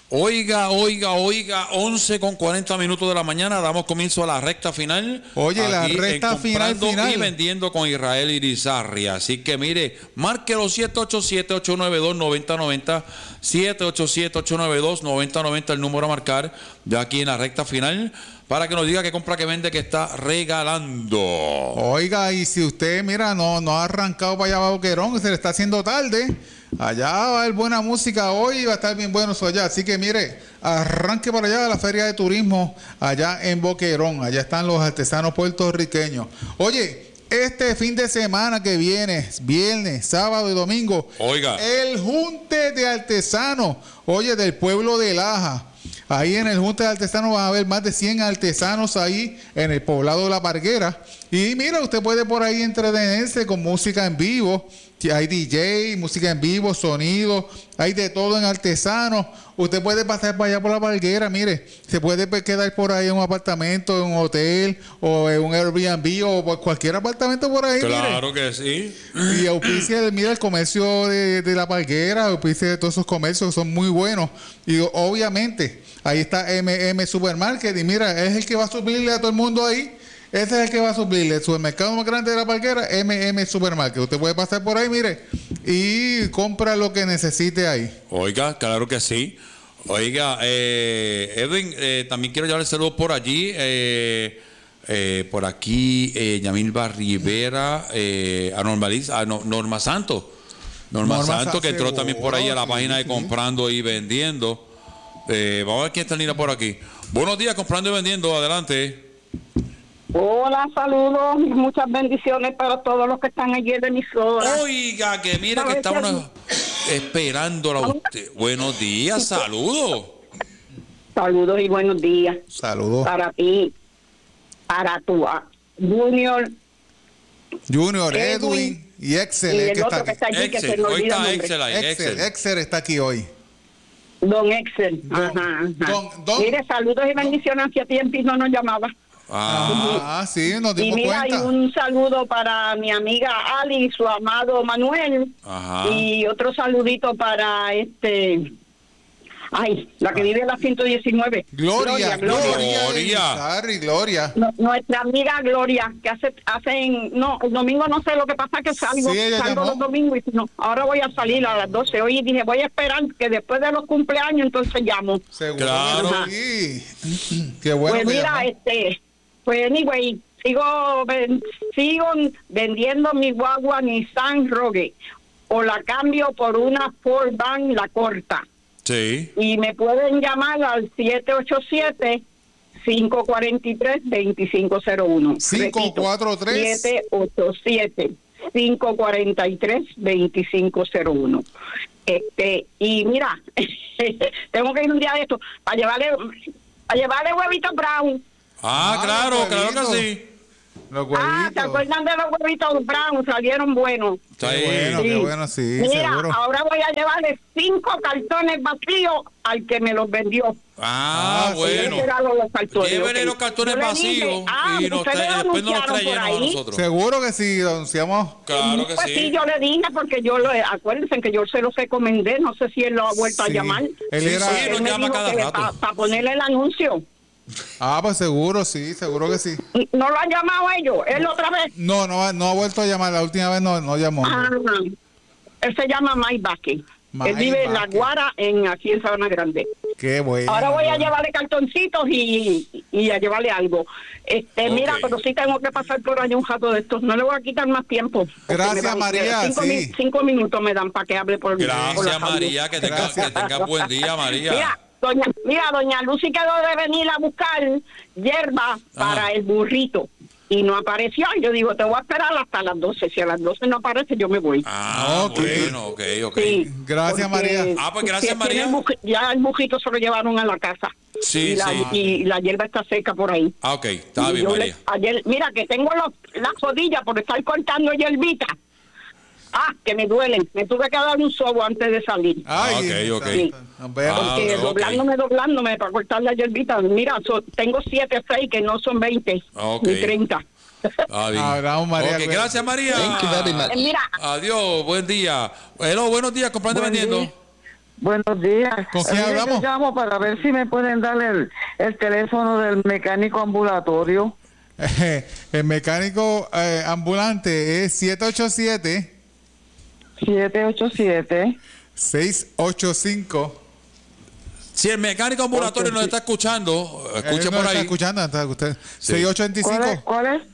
Oiga, 11:40 de la mañana, damos comienzo a la recta final. Oye, la recta final. Y vendiendo con Israel Irizarry. Así que mire, márquelo 787-892-9090, 787-892-9090, el número a marcar, ya aquí en la recta final, para que nos diga qué compra, que vende, que está regalando. Oiga, y si usted, mira, no ha arrancado para allá a Boquerón, se le está haciendo tarde. Allá va a haber buena música hoy, va a estar bien bueno eso allá. Así que mire, arranque para allá a la Feria de Turismo, allá en Boquerón. Allá están los artesanos puertorriqueños. Oye, este fin de semana que viene, viernes, sábado y domingo, oiga, el Junte de Artesanos, oye, del pueblo de Laja. Ahí en el Junte de Artesanos van a haber más de 100 artesanos ahí en el poblado de La Parguera. Y mira, usted puede por ahí entretenerse con música en vivo. Hay DJ, música en vivo, sonido, hay de todo en artesanos. Usted puede pasar para allá por La Parguera, mire, se puede quedar por ahí en un apartamento, en un hotel, o en un Airbnb, o por cualquier apartamento por ahí. Claro, mire. que sí. Y auspicia, mira, el comercio de La Parguera, auspicia de todos esos comercios que son muy buenos. Y obviamente, ahí está MM Supermarket, y mira, es el que va a subirle a todo el mundo ahí. Ese es el que va a suplirle el supermercado más grande de La Parguera, MM Supermarket. Usted puede pasar por ahí, mire, y compra lo que necesite ahí. Oiga, claro que sí. Oiga, Edwin, también quiero llevarle saludos por allí. Por aquí, Yamilba Rivera, a Norma Santos. Norma Santos, que entró también por ahí a la página de Comprando y Vendiendo. Vamos a ver quién está en línea por aquí. Buenos días, Comprando y Vendiendo, adelante. Hola, saludos, muchas bendiciones para todos los que están allí en la emisora. Oiga, que mira que estamos esperándola a usted. Buenos días, saludos. Saludos y buenos días. Saludos. Para ti, para tu Junior, Edwin y Excel. Y el otro que está allí, que se me olvida el nombre. Excel está aquí hoy. Don Excel. Ajá. Mire, saludos y bendiciones, hacia tiempo no nos llamaba. Sí, nos dimos y mira, cuenta. Y un saludo para mi amiga Ali y su amado Manuel. Ajá. Y otro saludito para la que vive en la 119. Gloria. Nuestra amiga Gloria, que hacen, el domingo no sé, lo que pasa es que salgo los domingos y no, ahora voy a salir a las 12. Hoy dije, voy a esperar que después de los cumpleaños entonces llamo. Seguro. Claro. Sí. Qué bueno. Pues mira, pues anyway, sigo vendiendo mi guagua Nissan Rogue, o la cambio por una Ford Van, la corta. Sí. Y me pueden llamar al 787-543-2501. 787-543-2501. Y mira, tengo que ir un día de esto para llevarle huevitos brown. Claro que sí. Los huevitos. ¿Se acuerdan de los huevitos brown? Salieron buenos. Qué bueno, sí. Mira, seguro. ahora voy a llevarle 5 cartones vacíos al que me los vendió. Bueno. Llévele los cartones vacíos y después nos los trae llenos a nosotros. Seguro que sí, anunciamos. Claro que pues sí. Sí, yo le dije porque acuérdense que yo se los recomendé, no sé si él lo ha vuelto a llamar. Él nos llama cada rato. Para ponerle el anuncio. Pues seguro que sí. ¿No lo han llamado ellos? ¿Él otra vez? No ha vuelto a llamar. La última vez no llamó. Él se llama Mike Vázquez. Él vive en La Guara, aquí en Sabana Grande. Qué bueno. Ahora voy a llevarle cartoncitos y a llevarle algo. Mira, pero sí tengo que pasar por allá un rato de estos. No le voy a quitar más tiempo. Gracias, María. 5 minutos me dan para que hable por Gracias, María. Que tenga buen día, María. Doña Lucy quedó de venir a buscar hierba para el burrito y no apareció. Yo digo, te voy a esperar hasta las 12. Si a las 12 no aparece, yo me voy. Bueno, ok. Sí, gracias, María. Pues gracias, María. Ya el burrito se lo llevaron a la casa. Sí, y la hierba está seca por ahí. Ok, está bien, María. Ayer, mira, que tengo las rodillas por estar cortando hierbita. Que me duelen. Me tuve que dar un sobo antes de salir. Ok. Sí. Porque doblándome para cortar la hierbita. Mira, tengo 7, 6 que no son 20 ni 30. Hablamos, María. Gracias, María. Mira. Adiós, buen día. Hello, buenos días, Comprando y Vendiendo. Buenos días. ¿Con quién hablamos? Llamo para ver si me pueden dar el teléfono del mecánico ambulatorio. El mecánico ambulante es 787 685. Si el mecánico ambulatorio nos está escuchando, escuche por ahí. Está escuchando, usted. Sí. 685. ¿Cuál es?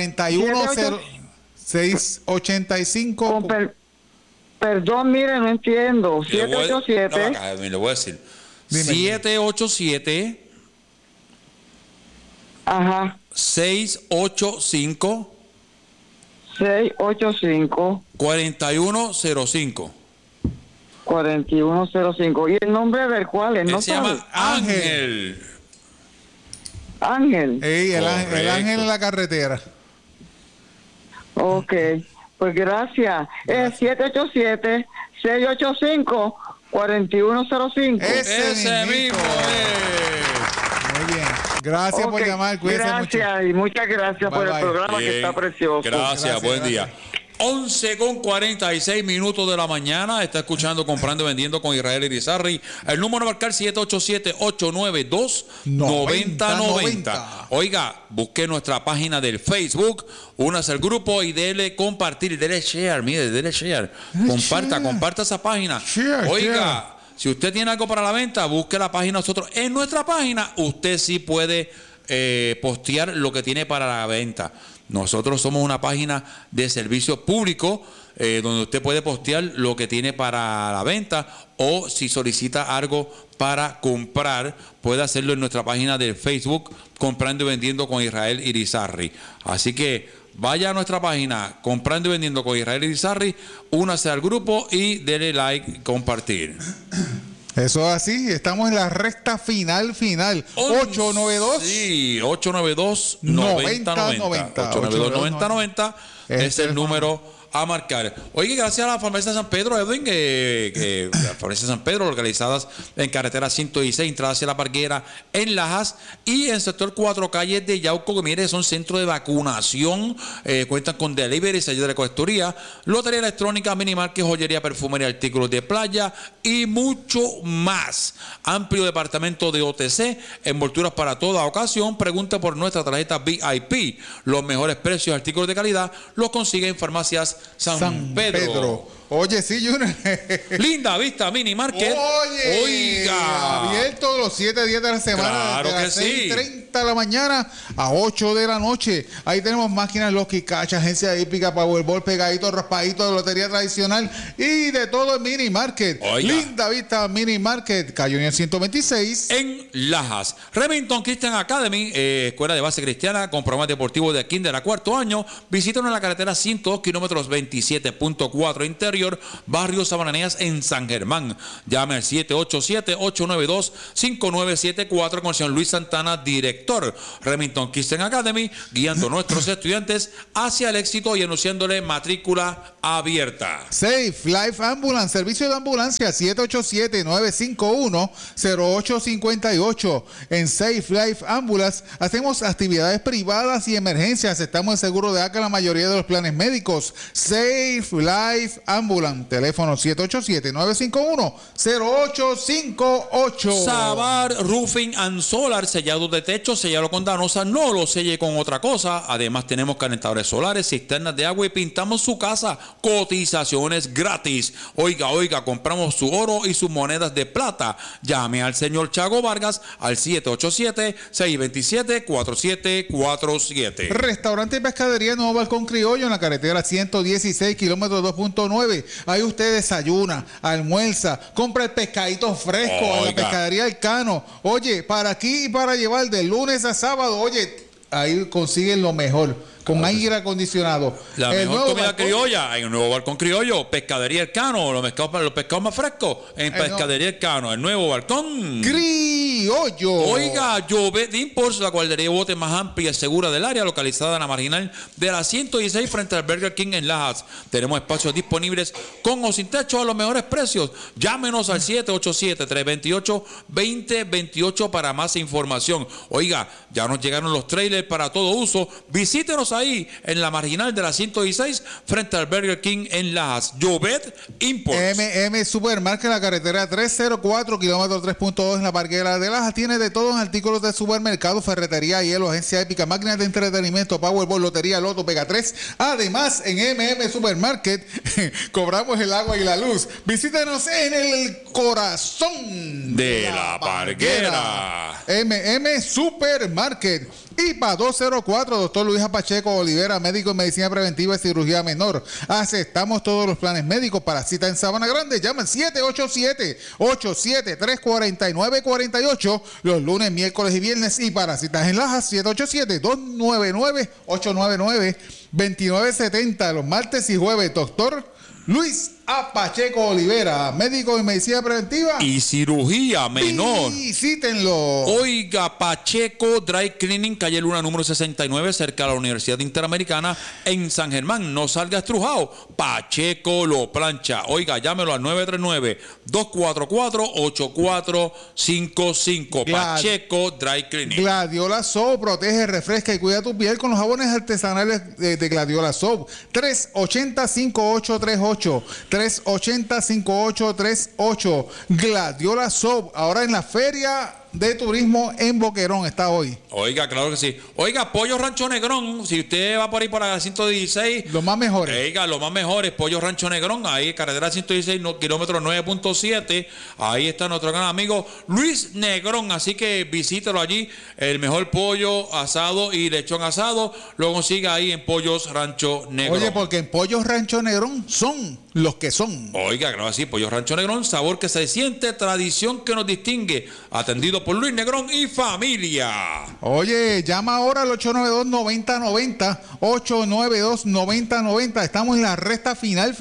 685. Perdón, mire, no entiendo. Le voy 787. le voy a decir. Dime. 787 Ajá. 685 685 4105. 4105. ¿Y el nombre del cual es? Él No se sabe. llama Ángel. Ángel. Ey, el Correcto. ángel en la carretera. Ok. Pues gracias. Es 787-685-4105. Ese mismo Muy bien. Gracias por Ok, llamar. Cuídense gracias y muchas gracias por Bye, el bye. programa que está precioso. Gracias, buen día. 11:46 minutos de la mañana. Está escuchando Comprando y Vendiendo con Israel Irizarry. El número marcar 787-892-9090. Oiga, busque nuestra página del Facebook, únase al grupo y dele compartir, dele share. Mire, dele share. Comparta esa página. Oiga, si usted tiene algo para la venta, busque la página nosotros. En nuestra página usted sí puede postear lo que tiene para la venta. Nosotros somos una página de servicio público donde usted puede postear lo que tiene para la venta, o si solicita algo para comprar, puede hacerlo en nuestra página de Facebook, Comprando y Vendiendo con Israel Irizarry. Así que vaya a nuestra página, Comprando y Vendiendo con Israel Irizarry, únase al grupo y dele like y compartir. Eso es así, estamos en la recta final. 892. Sí, 892-9090. 892-9090 es el número a marcar. Oye, gracias a la farmacia San Pedro, Edwin, la farmacia San Pedro, localizadas en carretera 116, entrada hacia La Parguera, en Lajas, y en sector 4 calles de Yauco, que mire, son centros de vacunación, cuentan con delivery, sello de la colectoría, lotería electrónica, minimarket, joyería, perfumería, artículos de playa y mucho más. Amplio departamento de OTC, envolturas para toda ocasión. Pregunta por nuestra tarjeta VIP. Los mejores precios, artículos de calidad, los consigue en farmacias San Pedro. Oye, sí, Junior. Linda Vista Mini Market. Oye, oiga, abierto los 7 días de la semana. Claro de las que sí. 6:30 de la mañana a 8 de la noche. Ahí tenemos máquinas Lucky Cash, agencia hípica, Powerball, pegadito, raspadito de lotería tradicional y de todo en Mini Market. Oiga. Linda Vista Mini Market, cayó en el 126. En Lajas. Remington Christian Academy, escuela de base cristiana con programas deportivos de kinder a cuarto año. Visítanos en la carretera 102 kilómetros 27.4 interior, barrio Sabananeas en San Germán. Llame al 787-892-5974 con el señor Luis Santana, director. Remington Christian Academy, guiando a nuestros estudiantes hacia el éxito y anunciándole matrícula abierta. Safe Life Ambulance, servicio de ambulancia 787-951-0858. En Safe Life Ambulance hacemos actividades privadas y emergencias. Estamos en seguro de ACA en la mayoría de los planes médicos. Safe Life Ambulance, teléfono 787-951-0858. Sabar Roofing and Solar, sellado de techo, sellado con Danosa, no lo selle con otra cosa. Además tenemos calentadores solares, cisternas de agua y pintamos su casa. Cotizaciones gratis. Oiga, compramos su oro y sus monedas de plata. Llame al señor Chago Vargas al 787-627-4747. Restaurante y pescadería Nuevo Balcón Criollo en la carretera 116, kilómetro 2.9. Ahí usted desayuna, almuerza, compra el pescadito fresco en la pescadería El Cano. Oye, para aquí y para llevar de lunes a sábado, oye, ahí consiguen lo mejor. Con aire acondicionado. La mejor comida criolla. Hay un nuevo balcón criollo. Pescadería El Cano. Los pescados más frescos. En Pescadería El Cano. El nuevo balcón criollo. Oiga, Llovet Imports, la guardería de botes más amplia y segura del área, localizada en la marginal de la 116 frente al Burger King en Lajas. Tenemos espacios disponibles con o sin techo a los mejores precios. Llámenos al 787-328-2028 para más información. Oiga, ya nos llegaron los trailers para todo uso. Visítenos ahí ahí en la marginal de la 116 frente al Burger King en Lajas. Llobet Imports. MM Supermarket en la carretera 304, kilómetro 3.2 en la parquera de Lajas. Tiene de todo en artículos de supermercado, ferretería, hielo, agencia épica, máquinas de entretenimiento, Powerball, lotería, loto, Pega 3. Además, en MM Supermarket cobramos el agua y la luz. Visítenos en el corazón de la parquera. MM Supermarket. IPA 204, doctor Luis Pacheco Olivera, médico en medicina preventiva y cirugía menor. Aceptamos todos los planes médicos. Para cita en Sabana Grande, llama al 787-873-4948 los lunes, miércoles y viernes. Y para citas en Lajas, 787-299-899-2970 los martes y jueves. Doctor Luis A. Pacheco Olivera, médico en medicina preventiva y cirugía menor. Visítenlo. Oiga, Pacheco Dry Cleaning, calle Luna número 69, cerca de la Universidad Interamericana en San Germán. No salga estrujado. Pacheco lo plancha. Oiga, llámelo al 939-244-8455. Pacheco Dry Cleaning. Gladiola Soap protege, refresca y cuida tu piel con los jabones artesanales de Gladiola Soap. 380-5838. 380-5838. Gladiola Soap. Ahora en la Feria de Turismo en Boquerón está hoy. Oiga, claro que sí. Oiga, Pollo Rancho Negrón, si usted va por ahí por la 116. Los más mejores. Oiga, los más mejores, Pollo Rancho Negrón, ahí carretera 116, kilómetro 9.7. Ahí está nuestro gran amigo Luis Negrón, así que visítelo allí. El mejor pollo asado y lechón asado lo consigue ahí en Pollos Rancho Negrón. Oye, porque en Pollos Rancho Negrón son los que son. Oiga, claro, sí, Pollo Rancho Negrón, sabor que se siente, tradición que nos distingue. Atendido por Luis Negrón y familia. Oye, llama ahora al 892-9090. 892-9090. Estamos en la recta final.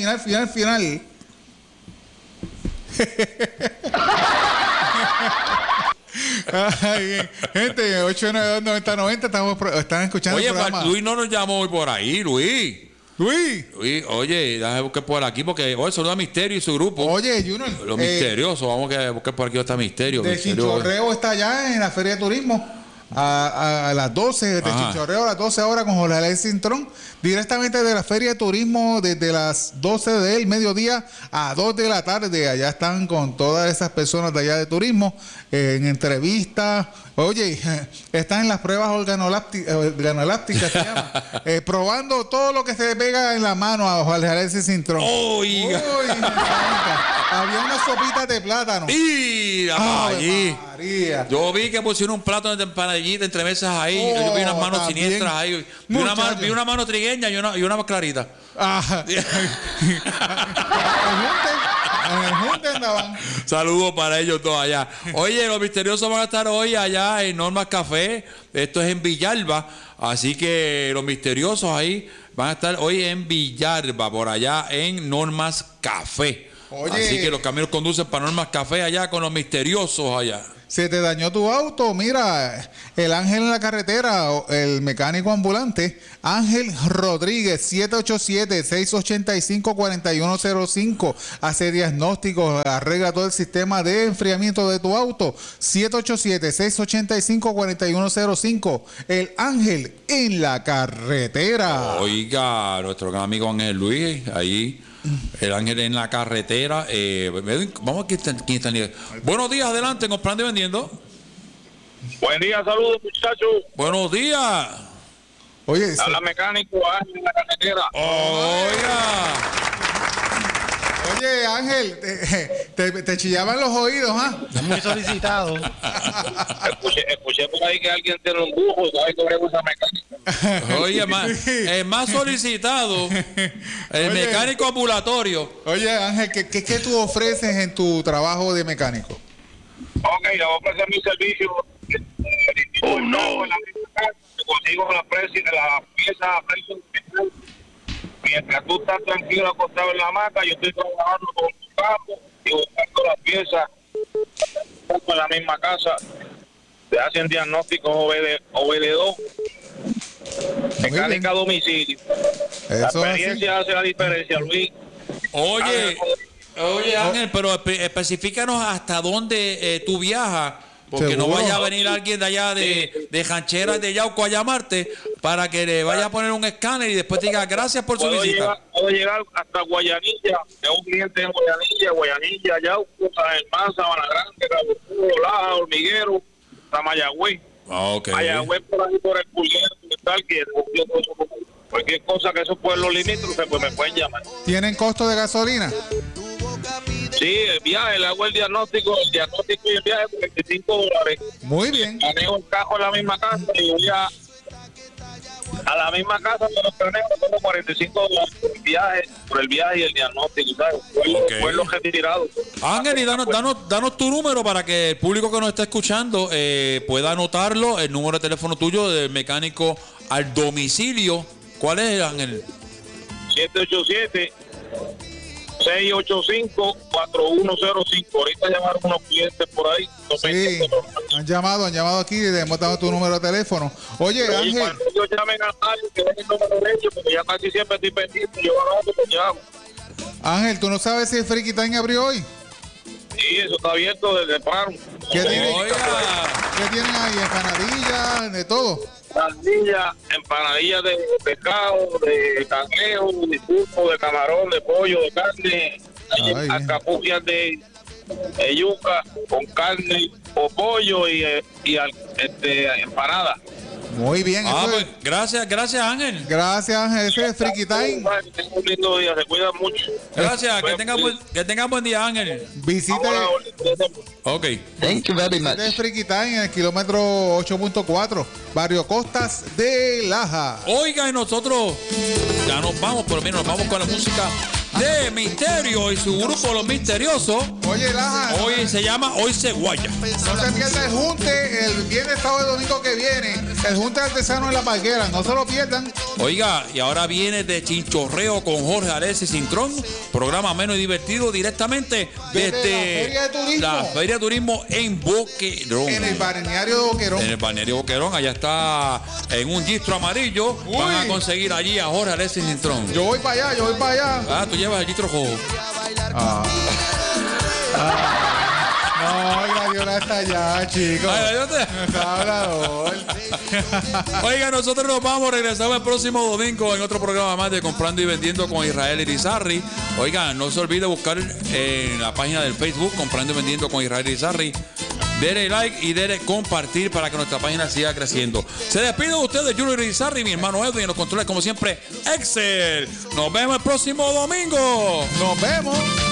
Ay, gente, 892-9090. Están escuchando. Oye, el programa. Luis no nos llamó hoy por ahí, Luis, oye, déjame buscar por aquí porque hoy saluda a Misterio y su grupo. Oye, Junior. Lo misterioso, vamos a buscar por aquí está Misterio. De Chinchorreo está allá en la Feria de Turismo a las 12, de Chinchorreo a las 12 ahora con Jorge Alexis Cintrón, directamente de la Feria de Turismo desde las 12 del mediodía a 2 de la tarde. Allá están con todas esas personas de allá de turismo en entrevistas. Oye, están en las pruebas organolápticas se llama, probando todo lo que se pega en la mano a Jorge Alexis Cintrón. Oiga. Había una sopita de plátano. Y allí. María. Yo vi que pusieron un plato de empanadillita entre mesas ahí. Yo vi unas manos también siniestras ahí. Vi una mano trigueña y una más clarita. Saludos para ellos todos allá. Oye, los misteriosos van a estar hoy allá en Normas Café. Esto es en Villalba. Así que los misteriosos ahí van a estar hoy en Villalba, por allá en Normas Café. Oye, así que los caminos conducen para Normas Café allá con los misteriosos allá. Se te dañó tu auto, mira, el Ángel en la carretera, el mecánico ambulante, Ángel Rodríguez, 787-685-4105, hace diagnósticos, arregla todo el sistema de enfriamiento de tu auto, 787-685-4105, el Ángel en la carretera. Oiga, nuestro gran amigo Ángel Luis, ahí. El Ángel en la carretera. Vamos a quién está. Buenos días, adelante, comprando y vendiendo. Buen día, saludos, muchachos. Buenos días. Oye, habla mecánico Ángel en la carretera. Oiga. Oye, Ángel, te chillaban los oídos, ¿ah? Muy solicitado. Escuché por ahí que alguien tiene un bujo, ¿sabes cómo usa mecánico? Oye, el más solicitado, el mecánico ambulatorio. Oye, Ángel, ¿qué tú ofreces en tu trabajo de mecánico? Ok, le voy a ofrecer mi servicio. Oh, no. Consigo la pieza a precio especial. Mientras tú estás tranquilo acostado en la hamaca, yo estoy trabajando con tu campo y buscando las piezas en la misma casa. Te hacen diagnósticos OBD2. Mecánica a domicilio. La experiencia hace la diferencia, Luis. Oye, Ángel, pero especifícanos hasta dónde tú viajas. Porque ¿seguro? No vaya a venir alguien de allá de Jancheras de Yauco a llamarte. para que le vaya a poner un escáner y después te diga gracias por su visita. Puedo llegar hasta Guayanilla, de un cliente en Guayanilla, Yauco, San Germán, Sabana Grande, Cabo Puro, Laja, Hormiguero, hasta Mayagüez. Mayagüez por ahí, por el Pulguero, tal, que cualquier cosa que esos pueblos limítrofes, pues me pueden llamar. ¿Tienen costo de gasolina? Sí, el viaje, le hago el diagnóstico y el viaje es $25. Muy bien. Manejo el carro en la misma casa y voy a la misma casa, pero manejo como $45 por el viaje y el diagnóstico, ¿sabes? Pueblos retirados. Ángel, y danos tu número para que el público que nos está escuchando pueda anotarlo, el número de teléfono tuyo del mecánico al domicilio. ¿Cuál es, Ángel? 787-685-4105. Ahorita llamaron unos clientes por ahí. Sí, han llamado aquí y hemos dado tu número de teléfono. Oye, Ángel. Cuando ellos llamen a alguien que den el número de ellos, porque ya casi siempre estoy pendiente, yo llamo. Ángel, ¿tú no sabes si el Friki Time abrió hoy? Sí, eso está abierto desde temprano. ¿Qué tienen ahí? ¿Empanadillas? ¿De todo? Empanadillas de pescado, de cangrejo, de pulpo, de camarón, de pollo, de carne, alcapucias de yuca con carne o pollo y empanada. Muy bien. Pues, gracias Ángel. Gracias Ángel, ese es Friki Time. Tengan un lindo día, se cuidan mucho. Gracias, que tengan buen día, Ángel. Visite. Ok. Thank you very much. Este es Friki Time en el kilómetro 8.4, Barrio Costas de Laja. Oiga, y nosotros ya nos vamos, por lo menos nos vamos con la música de Misterio y su grupo Los Misteriosos. Oye, Laja. Hoy se llama Hoy se guaya. No se pierda el junte el viernes, sábado y domingo que viene. El junte artesano en La Parguera. No se lo pierdan. Oiga, y ahora viene de Chinchorreo con Jorge Alexis Cintrón. Programa menos divertido directamente desde la Feria de Turismo en Boquerón. En el balneario de Boquerón. En el balneario de Boquerón. Allá está en un gistro amarillo. Uy. Van a conseguir allí a Jorge Alexis Cintrón. Yo voy para allá. Ah, tú llevas el gistro rojo. No, Gladiola está allá, chicos. Oiga, nosotros nos vamos, regresamos el próximo domingo en otro programa más de Comprando y Vendiendo con Israel Irizarry. Oiga, no se olvide buscar en la página del Facebook Comprando y Vendiendo con Israel Irizarry. Dele like y dele compartir para que nuestra página siga creciendo. Se despide de ustedes, Julio Irizarry, mi hermano Edwin, en los controles como siempre, Excel. Nos vemos el próximo domingo. Nos vemos.